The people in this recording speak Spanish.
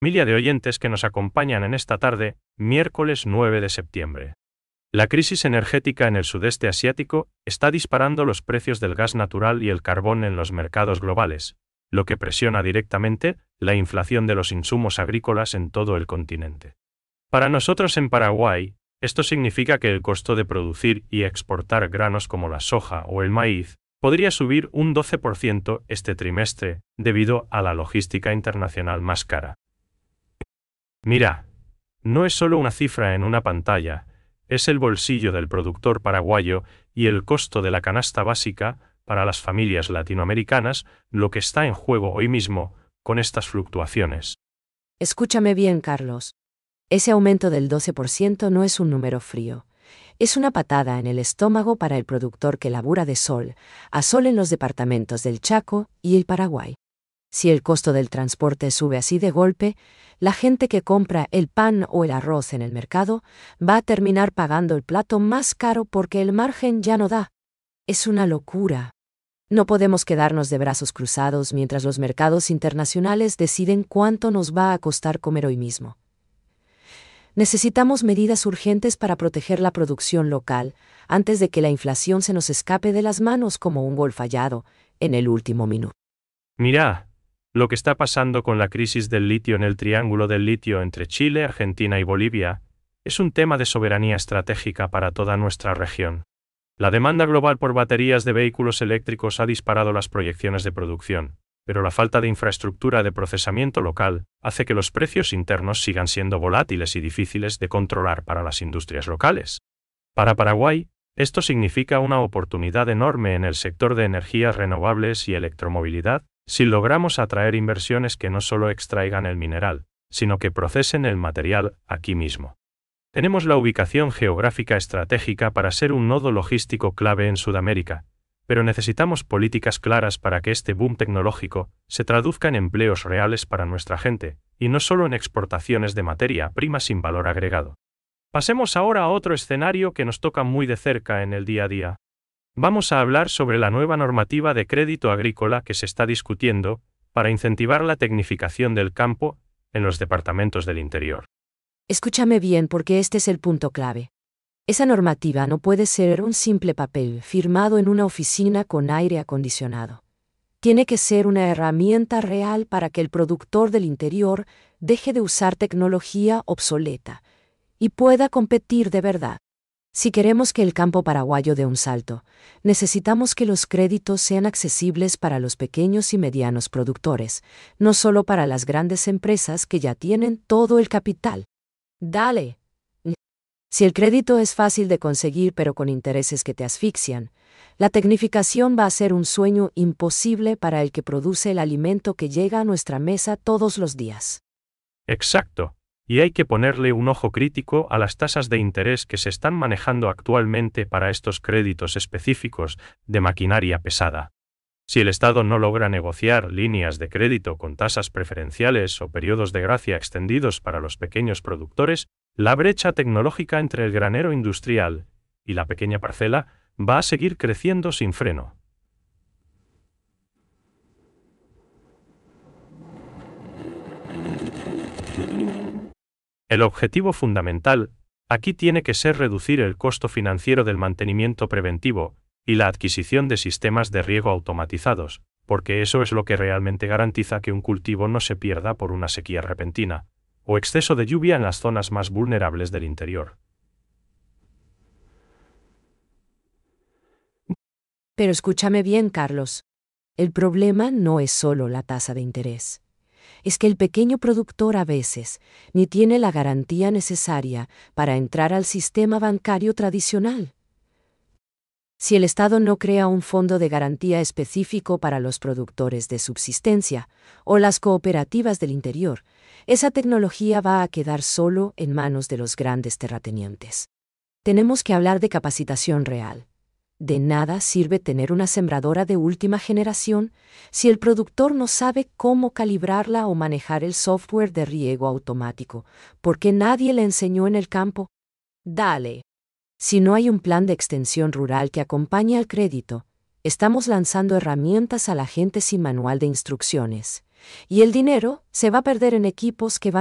Familia de oyentes que nos acompañan en esta tarde, miércoles 9 de septiembre. La crisis energética en el sudeste asiático está disparando los precios del gas natural y el carbón en los mercados globales, lo que presiona directamente la inflación de los insumos agrícolas en todo el continente. Para nosotros en Paraguay, esto significa que el costo de producir y exportar granos como la soja o el maíz podría subir un 12% este trimestre debido a la logística internacional más cara. Mira, no es solo una cifra en una pantalla, es el bolsillo del productor paraguayo y el costo de la canasta básica para las familias latinoamericanas lo que está en juego hoy mismo con estas fluctuaciones. Escúchame bien, Carlos. Ese aumento del 12% no es un número frío. Es una patada en el estómago para el productor que labura de sol a sol en los departamentos del Chaco y el Paraguay. Si el costo del transporte sube así de golpe, la gente que compra el pan o el arroz en el mercado va a terminar pagando el plato más caro porque el margen ya no da. Es una locura. No podemos quedarnos de brazos cruzados mientras los mercados internacionales deciden cuánto nos va a costar comer hoy mismo. Necesitamos medidas urgentes para proteger la producción local antes de que la inflación se nos escape de las manos como un gol fallado en el último minuto. Mira, lo que está pasando con la crisis del litio en el triángulo del litio entre Chile, Argentina y Bolivia es un tema de soberanía estratégica para toda nuestra región. La demanda global por baterías de vehículos eléctricos ha disparado las proyecciones de producción, pero la falta de infraestructura de procesamiento local hace que los precios internos sigan siendo volátiles y difíciles de controlar para las industrias locales. Para Paraguay, esto significa una oportunidad enorme en el sector de energías renovables y electromovilidad, si logramos atraer inversiones que no solo extraigan el mineral, sino que procesen el material aquí mismo. Tenemos la ubicación geográfica estratégica para ser un nodo logístico clave en Sudamérica, pero necesitamos políticas claras para que este boom tecnológico se traduzca en empleos reales para nuestra gente, y no solo en exportaciones de materia prima sin valor agregado. Pasemos ahora a otro escenario que nos toca muy de cerca en el día a día. Vamos a hablar sobre la nueva normativa de crédito agrícola que se está discutiendo para incentivar la tecnificación del campo en los departamentos del interior. Escúchame bien porque este es el punto clave. Esa normativa no puede ser un simple papel firmado en una oficina con aire acondicionado. Tiene que ser una herramienta real para que el productor del interior deje de usar tecnología obsoleta y pueda competir de verdad. Si queremos que el campo paraguayo dé un salto, necesitamos que los créditos sean accesibles para los pequeños y medianos productores, no solo para las grandes empresas que ya tienen todo el capital. Dale. Si el crédito es fácil de conseguir pero con intereses que te asfixian, la tecnificación va a ser un sueño imposible para el que produce el alimento que llega a nuestra mesa todos los días. Exacto. Y hay que ponerle un ojo crítico a las tasas de interés que se están manejando actualmente para estos créditos específicos de maquinaria pesada. Si el Estado no logra negociar líneas de crédito con tasas preferenciales o periodos de gracia extendidos para los pequeños productores, la brecha tecnológica entre el granero industrial y la pequeña parcela va a seguir creciendo sin freno. El objetivo fundamental aquí tiene que ser reducir el costo financiero del mantenimiento preventivo y la adquisición de sistemas de riego automatizados, porque eso es lo que realmente garantiza que un cultivo no se pierda por una sequía repentina o exceso de lluvia en las zonas más vulnerables del interior. Pero escúchame bien, Carlos. El problema no es solo la tasa de interés. Es que el pequeño productor a veces ni tiene la garantía necesaria para entrar al sistema bancario tradicional. Si el Estado no crea un fondo de garantía específico para los productores de subsistencia o las cooperativas del interior, esa tecnología va a quedar solo en manos de los grandes terratenientes. Tenemos que hablar de capacitación real. De nada sirve tener una sembradora de última generación si el productor no sabe cómo calibrarla o manejar el software de riego automático, porque nadie le enseñó en el campo. Dale. Si no hay un plan de extensión rural que acompañe al crédito, estamos lanzando herramientas a la gente sin manual de instrucciones, Y el dinero se va a perder en equipos que